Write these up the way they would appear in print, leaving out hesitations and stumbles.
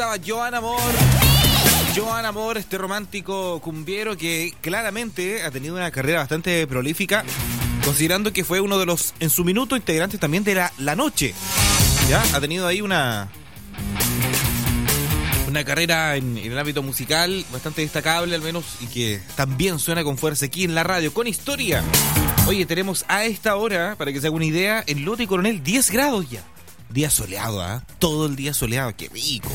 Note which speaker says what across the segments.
Speaker 1: pasaba Joan Amor. Joan Amor, este romántico cumbiero que claramente ha tenido una carrera bastante prolífica, considerando que fue uno de los, en su minuto, integrantes también de La Noche. Ya, ha tenido ahí una carrera en el ámbito musical bastante destacable, al menos, y que también suena con fuerza aquí en la radio, con historia. Oye, tenemos a esta hora, para que se haga una idea, en Lota y Coronel 10 grados ya. Día soleado, ¿ah? Todo el día soleado, qué rico.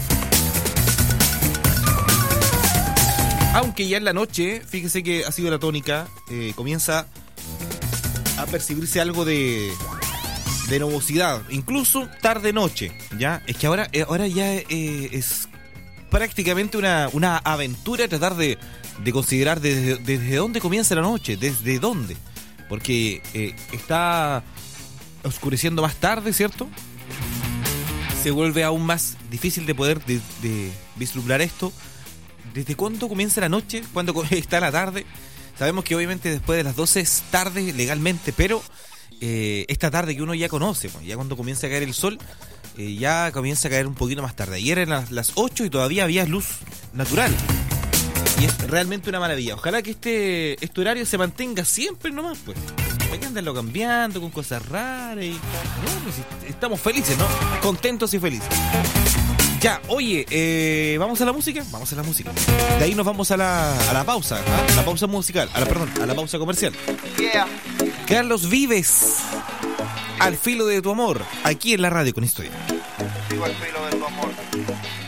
Speaker 1: Aunque ya en la noche, fíjese que ha sido la tónica, comienza a percibirse algo de nubosidad, incluso tarde-noche, ¿ya? Es que ahora ya es prácticamente una aventura tratar de considerar desde dónde comienza la noche, desde dónde, porque está oscureciendo más tarde, ¿cierto? Se vuelve aún más difícil de poder de vislumbrar esto. ¿Desde cuándo comienza la noche? ¿Cuándo está la tarde? Sabemos que obviamente después de las 12 es tarde legalmente, pero esta tarde que uno ya conoce, pues, ya cuando comienza a caer el sol, ya comienza a caer un poquito más tarde. Ayer eran las 8 y todavía había luz natural. Y es realmente una maravilla. Ojalá que este horario se mantenga siempre nomás, pues. Hay que andarlo cambiando con cosas raras y... No, pues estamos felices, ¿no? Contentos y felices. Ya, oye, ¿vamos a la música? Vamos a la música. De ahí nos vamos a la pausa, ¿ah? La pausa musical, a la pausa comercial.
Speaker 2: Yeah.
Speaker 1: Carlos Vives, Al filo de tu amor, aquí en la radio con historia.
Speaker 2: Sigo al filo de tu amor.